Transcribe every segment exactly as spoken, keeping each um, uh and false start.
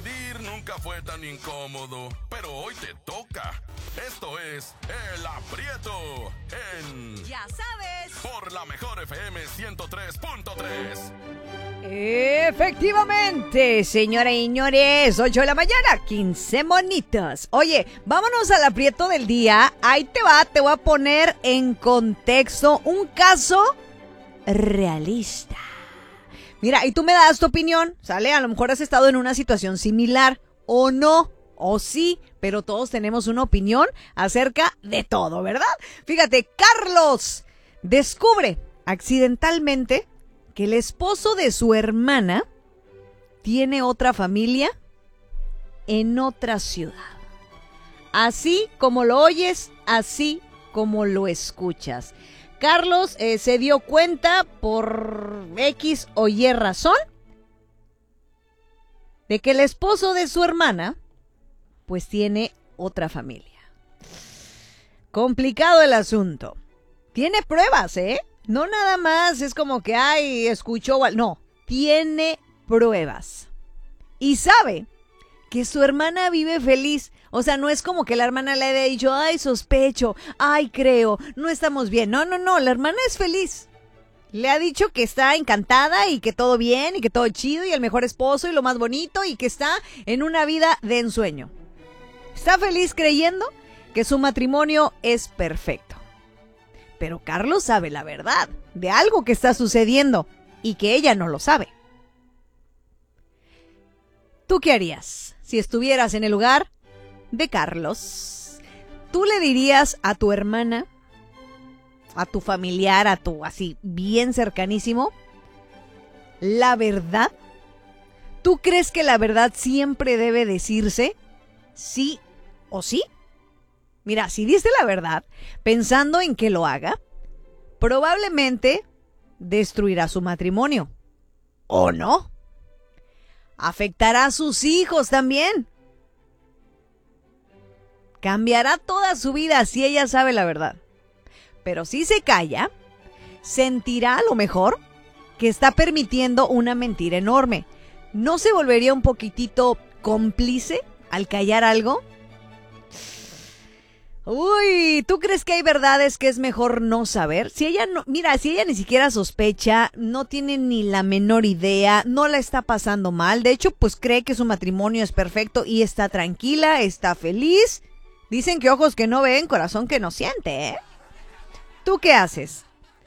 Decidir nunca fue tan incómodo, pero hoy te toca. Esto es El Aprieto en... Ya sabes. Por la mejor F M ciento tres punto tres. Efectivamente, señoras y señores, ocho de la mañana, quince monitos. Oye, vámonos al aprieto del día. Ahí te va, te voy a poner en contexto un caso realista. Mira, y tú me das tu opinión, ¿sale? A lo mejor has estado en una situación similar, o no, o sí, pero todos tenemos una opinión acerca de todo, ¿verdad? Fíjate, Carlos descubre accidentalmente que el esposo de su hermana tiene otra familia en otra ciudad. Así como lo oyes, así como lo escuchas. Carlos eh, se dio cuenta por X o Y razón de que el esposo de su hermana pues tiene otra familia. Complicado el asunto. Tiene pruebas, ¿eh? No nada más es como que, ay, escuchó, no, tiene pruebas. Y sabe que su hermana vive feliz. O sea, no es como que la hermana le haya dicho, ay, sospecho, ay, creo, no estamos bien. No, no, no, la hermana es feliz. Le ha dicho que está encantada y que todo bien y que todo chido y el mejor esposo y lo más bonito y que está en una vida de ensueño. Está feliz creyendo que su matrimonio es perfecto. Pero Carlos sabe la verdad de algo que está sucediendo y que ella no lo sabe. ¿Tú qué harías si estuvieras en el lugar de Carlos? ¿Tú le dirías a tu hermana, a tu familiar, a tu así bien cercanísimo, la verdad? ¿Tú crees que la verdad siempre debe decirse sí o sí? Mira, si diste la verdad pensando en que lo haga, probablemente destruirá su matrimonio. ¿O no? Afectará a sus hijos también. Cambiará toda su vida si ella sabe la verdad. Pero si se calla, sentirá a lo mejor que está permitiendo una mentira enorme. ¿No se volvería un poquitito cómplice al callar algo? Uy, ¿tú crees que hay verdades que es mejor no saber? Si ella no, mira, si ella ni siquiera sospecha, no tiene ni la menor idea, no la está pasando mal, de hecho, pues cree que su matrimonio es perfecto y está tranquila, está feliz. Dicen que ojos que no ven, corazón que no siente, ¿eh? ¿Tú qué haces?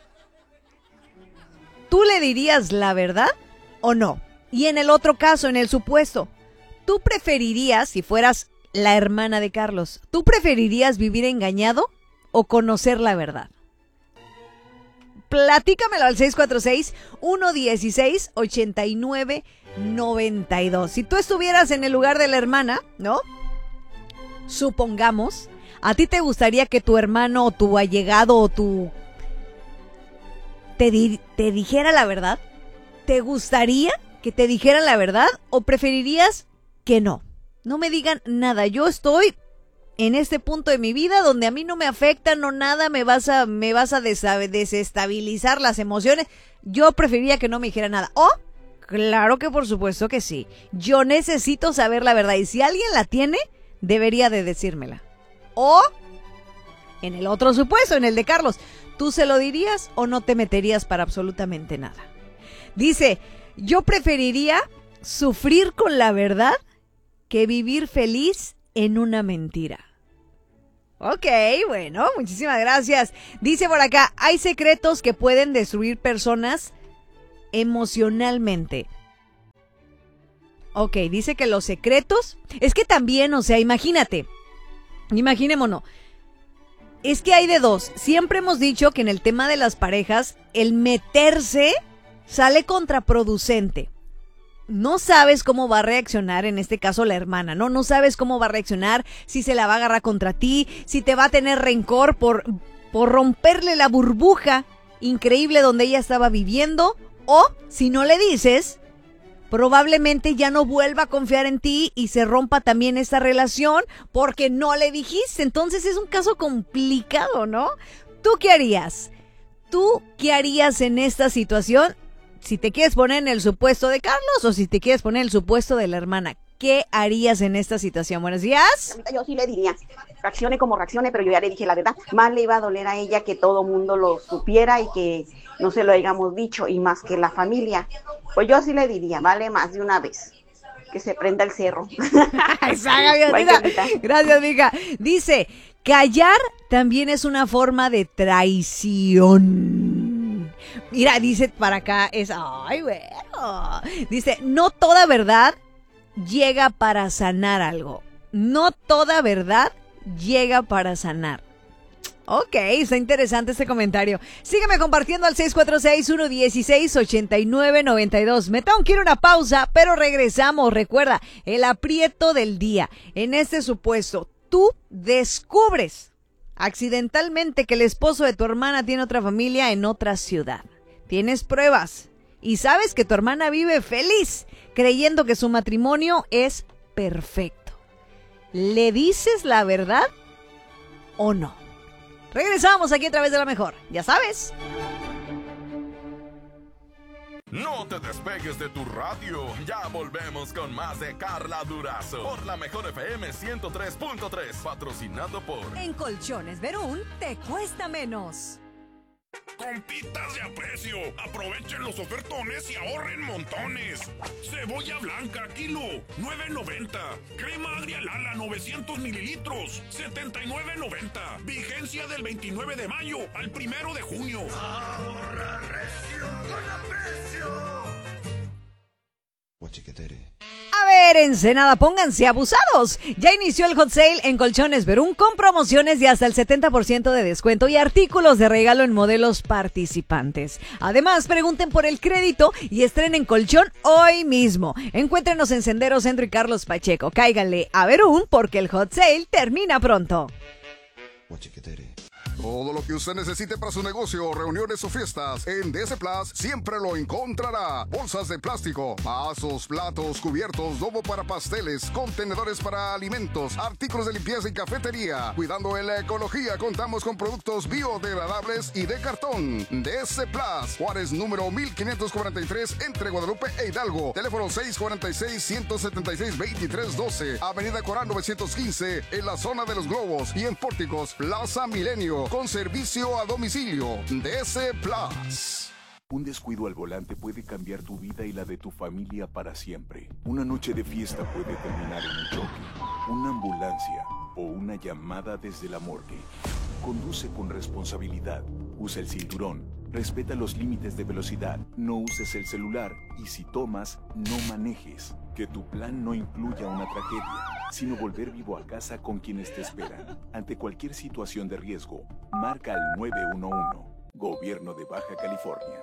¿Tú le dirías la verdad o no? Y en el otro caso, en el supuesto, ¿tú preferirías, si fueras la hermana de Carlos, ¿tú preferirías vivir engañado o conocer la verdad? Platícamelo al seis cuatro seis, uno uno seis, ocho nueve nueve dos. Si tú estuvieras en el lugar de la hermana, ¿no? Supongamos, ¿a ti te gustaría que tu hermano o tu allegado o tu... te, di- te dijera la verdad? ¿Te gustaría que te dijera la verdad o preferirías que no? No me digan nada, yo estoy en este punto de mi vida donde a mí no me afecta, no nada, me vas a, me vas a desa- desestabilizar las emociones. Yo preferiría que no me dijera nada. ¿Oh? Claro que por supuesto que sí. Yo necesito saber la verdad y si alguien la tiene, debería de decírmela. O, en el otro supuesto, en el de Carlos, ¿tú se lo dirías o no te meterías para absolutamente nada? Dice, yo preferiría sufrir con la verdad que vivir feliz en una mentira. Ok, bueno, muchísimas gracias. Dice por acá, hay secretos que pueden destruir personas emocionalmente. Ok, dice que los secretos, es que también, o sea, imagínate, imaginémonos, es que hay de dos. Siempre hemos dicho que en el tema de las parejas, el meterse sale contraproducente. No sabes cómo va a reaccionar, en este caso la hermana, ¿no? No sabes cómo va a reaccionar, si se la va a agarrar contra ti, si te va a tener rencor por, por romperle la burbuja increíble donde ella estaba viviendo, o si no le dices, probablemente ya no vuelva a confiar en ti y se rompa también esta relación porque no le dijiste. Entonces es un caso complicado, ¿no? ¿Tú qué harías? ¿Tú qué harías en esta situación? Si te quieres poner en el supuesto de Carlos o si te quieres poner en el supuesto de la hermana, ¿qué harías en esta situación? Buenos días. Yo sí le diría, reaccione como reaccione, pero yo ya le dije la verdad. Más le iba a doler a ella que todo mundo lo supiera y que no se lo hayamos dicho, y más que la familia. Pues yo sí le diría, vale más de una vez. Que se prenda el cerro. Gracias, mija. Dice, callar también es una forma de traición. Mira, dice para acá, es, ay, bueno. Dice, no toda verdad llega para sanar algo. No toda verdad llega para sanar. Ok, está interesante este comentario. Sígueme compartiendo al seis cuatro seis, uno uno seis, ocho nueve nueve dos. Me tengo que ir a una pausa, pero regresamos. Recuerda, el aprieto del día. En este supuesto, tú descubres accidentalmente que el esposo de tu hermana tiene otra familia en otra ciudad. Tienes pruebas y sabes que tu hermana vive feliz, creyendo que su matrimonio es perfecto. ¿Le dices la verdad o no? Regresamos aquí a través de La Mejor, ya sabes. No te despegues de tu radio. Ya volvemos con más de Carla Durazo por La Mejor F M ciento tres punto tres, patrocinado por En Colchones Verún te cuesta menos. Compitas de aprecio, aprovechen los ofertones y ahorren montones. Cebolla blanca, kilo, nueve noventa. Crema agria Lala, novecientos mililitros, setenta y nueve noventa. Vigencia del veintinueve de mayo al primero de junio. Ahorra recio con aprecio. A ver, Ensenada, pónganse abusados. Ya inició el hot sale en Colchones Verún con promociones de hasta el setenta por ciento de descuento y artículos de regalo en modelos participantes. Además, pregunten por el crédito y estrenen colchón hoy mismo. Encuéntrenos en Sendero Centro y Carlos Pacheco. Cáiganle a Verún porque el hot sale termina pronto. Todo lo que usted necesite para su negocio, reuniones o fiestas, en D S Plus siempre lo encontrará. Bolsas de plástico, vasos, platos, cubiertos, domo para pasteles, contenedores para alimentos, artículos de limpieza y cafetería. Cuidando en la ecología, contamos con productos biodegradables y de cartón. D S Plus, Juárez número mil quinientos cuarenta y tres, entre Guadalupe e Hidalgo. Teléfono seis cuatro seis, uno siete seis, dos tres uno dos. Avenida Corán novecientos quince, en la zona de los Globos. Y en Pórticos, Plaza Milenio, con servicio a domicilio. D S Plus. Un descuido al volante puede cambiar tu vida y la de tu familia para siempre. Una noche de fiesta puede terminar en un choque, una ambulancia o una llamada desde la morgue. Conduce con responsabilidad. Usa el cinturón. Respeta los límites de velocidad. No uses el celular. Y si tomas, no manejes. Que tu plan no incluya una tragedia, sino volver vivo a casa con quienes te esperan. Ante cualquier situación de riesgo, marca al nueve uno uno. Gobierno de Baja California.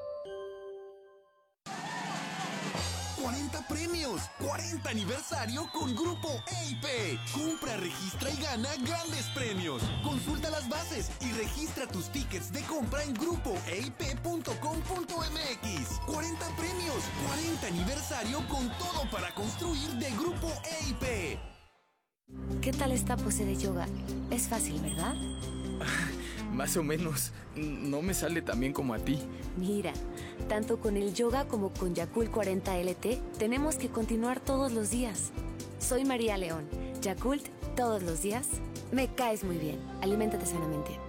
cuarenta premios, cuarenta aniversario con Grupo E I P. Compra, registra y gana grandes premios. Consulta las bases y registra tus tickets de compra en grupo e i p punto com punto m x. cuarenta premios, cuarenta aniversario con todo para construir de Grupo E I P. ¿Qué tal esta pose de yoga? Es fácil, ¿verdad? Más o menos. No me sale tan bien como a ti. Mira, tanto con el yoga como con Yakult cuarenta L T tenemos que continuar todos los días. Soy María León. Yakult, todos los días. Me caes muy bien. Aliméntate sanamente.